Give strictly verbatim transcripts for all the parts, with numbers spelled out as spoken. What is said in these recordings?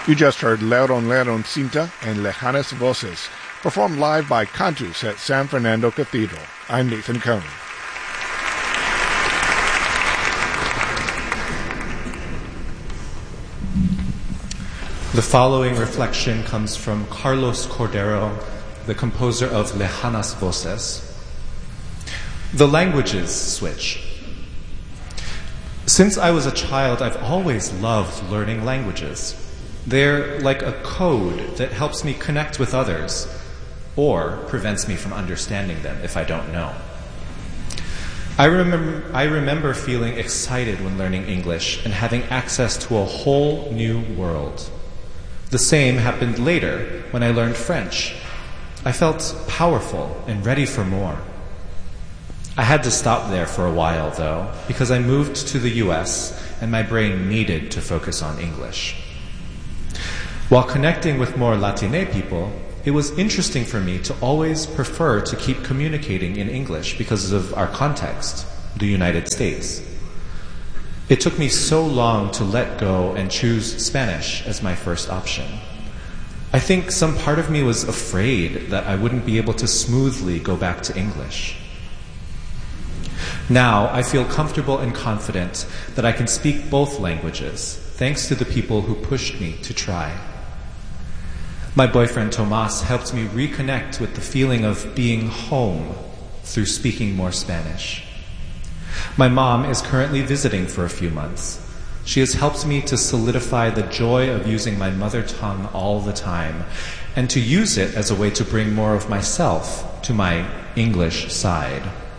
You just heard Leron Leron Cinta and Lejanas Voces, performed live by Cantus at San Fernando Cathedral. I'm Nathan Cohn. The following reflection comes from Carlos Cordero, the composer of Lejanas Voces. The languages switch. Since I was a child, I've always loved learning languages. They're like a code that helps me connect with others, or prevents me from understanding them if I don't know. I remember, I remember feeling excited when learning English and having access to a whole new world. The same happened later when I learned French. I felt powerful and ready for more. I had to stop there for a while, though, because I moved to the U S and my brain needed to focus on English. While connecting with more Latine people, it was interesting for me to always prefer to keep communicating in English because of our context, the United States. It took me so long to let go and choose Spanish as my first option. I think some part of me was afraid that I wouldn't be able to smoothly go back to English. Now, I feel comfortable and confident that I can speak both languages, thanks to the people who pushed me to try. My boyfriend Tomas helped me reconnect with the feeling of being home through speaking more Spanish. My mom is currently visiting for a few months. She has helped me to solidify the joy of using my mother tongue all the time, and to use it as a way to bring more of myself to my English side.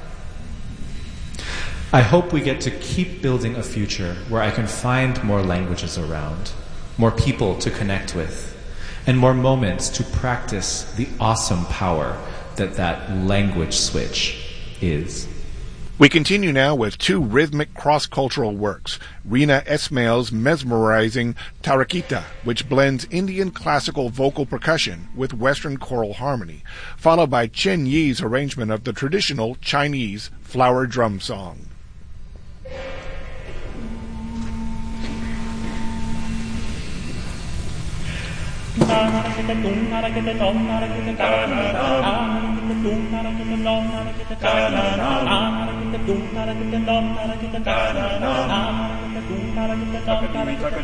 I hope we get to keep building a future where I can find more languages around, more people to connect with, and more moments to practice the awesome power that that language switch is. We continue now with two rhythmic cross-cultural works, Rina Esmail's mesmerizing Taraquita, which blends Indian classical vocal percussion with Western choral harmony, followed by Chen Yi's arrangement of the traditional Chinese flower drum song.